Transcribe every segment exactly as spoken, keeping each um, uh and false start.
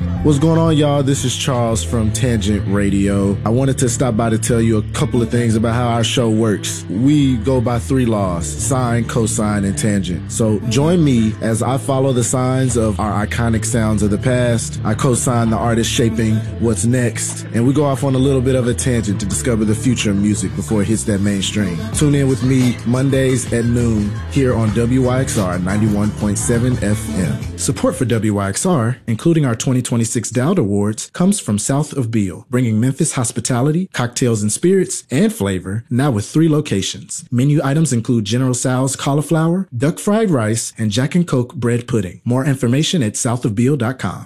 What's going on, y'all? This is Charles from Tangent Radio. I wanted to stop by to tell you a couple of things about how our show works. We go by three laws: sine, cosine, and tangent. So join me as I follow the signs of our iconic sounds of the past. I co-sign the artist shaping what's next, and we go off on a little bit of a tangent to discover the future of music before it hits that mainstream. Tune in with me Mondays at noon here on W Y X R ninety-one point seven F M. Support for W Y X R, including our twenty twenty-six Dowd Awards, comes from South of Beale, bringing Memphis hospitality, cocktails and spirits, and flavor, now with three locations. Menu items include General Tso's cauliflower, duck fried rice, and Jack and Coke bread pudding. More information at south of beale dot com.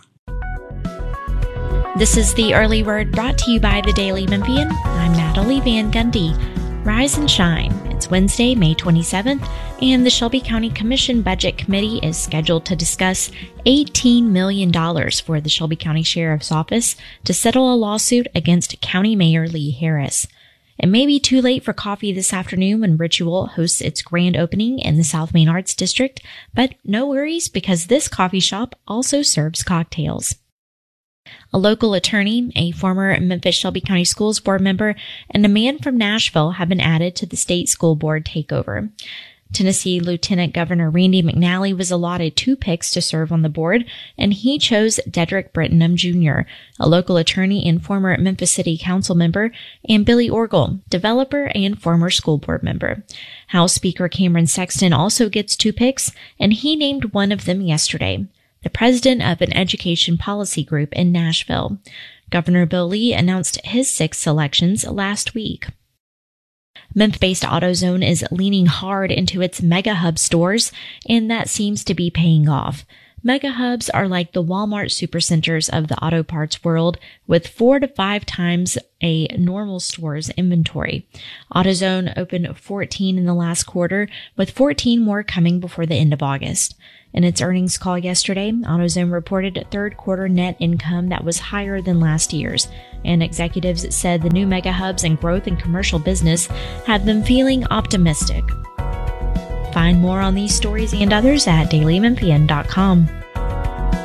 This is the Early Word brought to you by the Daily Memphian. I'm Natalie Van Gundy. Rise and shine. It's Wednesday, May twenty-seventh, and the Shelby County Commission Budget Committee is scheduled to discuss eighteen million dollars for the Shelby County Sheriff's Office to settle a lawsuit against County Mayor Lee Harris. It may be too late for coffee this afternoon when Ritual hosts its grand opening in the South Main Arts District, but no worries because this coffee shop also serves cocktails. A local attorney, a former Memphis Shelby County Schools Board member, and a man from Nashville have been added to the state school board takeover. Tennessee Lieutenant Governor Randy McNally was allotted two picks to serve on the board, and he chose Dedrick Brittenham Junior, a local attorney and former Memphis City Council member, and Billy Orgel, developer and former school board member. House Speaker Cameron Sexton also gets two picks, and he named one of them yesterday, the president of an education policy group in Nashville. Governor Bill Lee announced his six selections last week. Memphis-based AutoZone is leaning hard into its Mega Hub stores, and that seems to be paying off. Mega Hubs are like the Walmart supercenters of the auto parts world, with four to five times a normal store's inventory. AutoZone opened fourteen in the last quarter, with fourteen more coming before the end of August. In its earnings call yesterday, AutoZone reported third quarter net income that was higher than last year's, and executives said the new Mega Hubs and growth in commercial business have them feeling optimistic. Find more on these stories and others at daily memphian dot com.